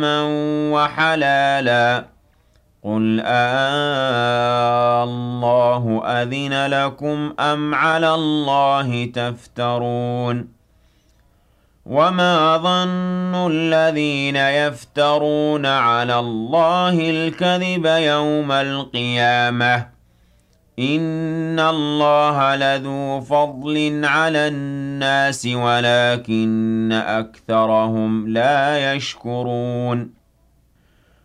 وحلالا قل الله أذن لكم أم على الله تفترون وما ظن الذين يفترون على الله الكذب يوم القيامة إن الله لذو فضل على الناس ولكن أكثرهم لا يشكرون